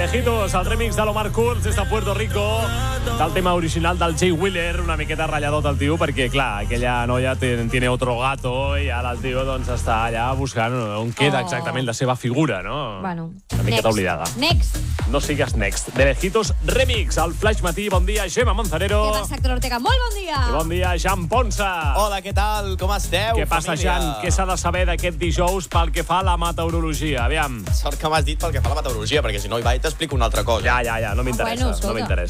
Lejitos, el remix de l'Omar Kurz des de Puerto Rico, del tema original del Jay Wheeler, una miqueta ratlladot el tio, perquè, clar, aquella noia tiene otro gato i ara el tio doncs, està allà buscant on queda exactament la seva figura, no? Bueno, una miqueta oblidada. Next. No sigues next. De Lejitos, remix, al Flash Matí. Bon dia, Gemma Manzanero. Què passa, Héctor Ortega? Molt bon dia. I bon dia, Jan Ponsa. Hola, què tal? Com esteu, Què passa, família? Jan? Què s'ha de saber d'aquest dijous pel que fa a la meteorologia? Aviam. Sort que m'has dit pel que fa a la meteorologia, perquè si no hi vaig t'explico una altra cosa. Ja, no m'interessa. Bueno, no m'interessa.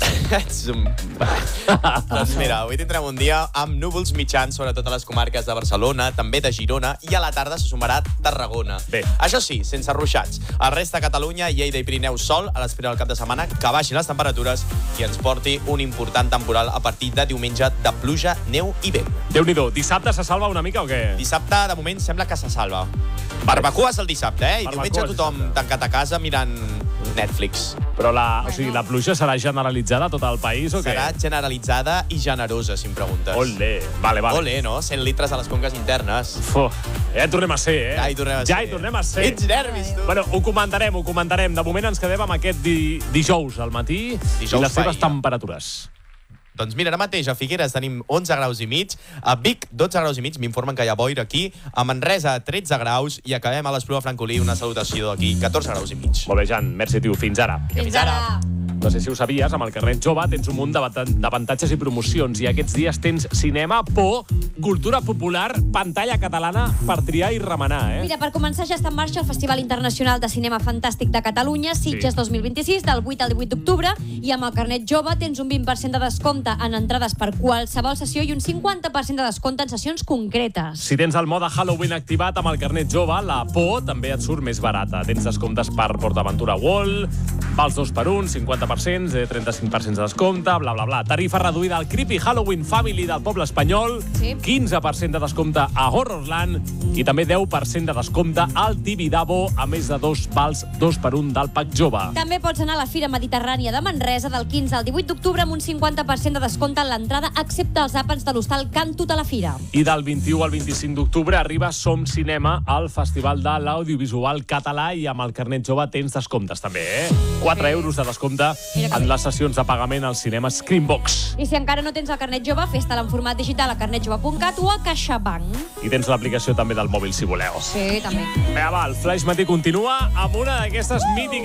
Doncs mira, avui tindrem un dia amb núvols mitjans, sobretot a les comarques de Barcelona, també de Girona, i a la tarda se sumarà Tarragona. Bé. Això sí, sense ruixats. A resta de Catalunya, Lleida i Pirineu, sol a l'espera del cap de setmana, que baixin les temperatures i ens porti un important temporal a partir de diumenge de pluja, neu i vent. Déu-n'hi-do. Dissabte se salva una mica o què? Dissabte, de moment, sembla que se salva. Barbacoes el dissabte, I diumenge tothom tancat a casa mirant Netflix. Però la pluja serà generalitzada a tot el país o què? Serà generalitzada i generosa, si em preguntes. Olé. Vale. Olé, no? 100 litres a les conques internes. Ja hi tornem a ser, eh? Ja hi tornem a ser. Ets nervis, tu. Bueno, ho comentarem. De moment ens quedem amb aquest dijous al matí i les seves temperatures. Doncs mira, ara mateix a Figueres tenim 11 graus i mig, a Vic 12 graus i mig, m'informen que hi ha boira aquí, a Manresa 13 graus i acabem a l'Espluga Francolí, una salutació d'aquí, 14 graus i mig. Molt bé, Jan, merci, tio. Fins ara. Fins ara. No sé si ho sabies, amb el carnet jove tens un munt d'avantatges i promocions i aquests dies tens cinema, por, cultura popular, pantalla catalana per triar i remenar, eh? Mira, per començar ja està en marxa el Festival Internacional de Cinema Fantàstic de Catalunya, Sitges 2026, del 8 al 18 d'octubre, i amb el carnet jove tens un 20% de descompte en entrades per qualsevol sessió i un 50% de descompte en sessions concretes. Si tens el mode Halloween activat amb el carnet jove, la por també et surt més barata. Tens descomptes per PortAventura World, vals 2x1, 50%, 35% de descompte, bla, bla, bla. Tarifa reduïda al Creepy Halloween Family del poble espanyol, 15% de descompte a Horrorland i també 10% de descompte al Tibidabo, a més de 2 vals 2x1 del pack jove. També pots anar a la Fira Mediterrània de Manresa del 15 al 18 d'octubre amb un 50% de descompte en l'entrada, excepte els àpats de l'hostal Canto de la Fira. I del 21 al 25 d'octubre arriba Som Cinema al Festival de l'Audiovisual Català i amb el carnet jove tens descomptes també, eh? 4 euros de descompte en les sessions de pagament al cinema Screenbox. I si encara no tens el carnet jove, fes-te'l en format digital a carnetjove.cat o a CaixaBank. I tens l'aplicació també del mòbil, si voleu. Sí, també. Vinga, va, el Flash Matí continua amb una d'aquestes mítiques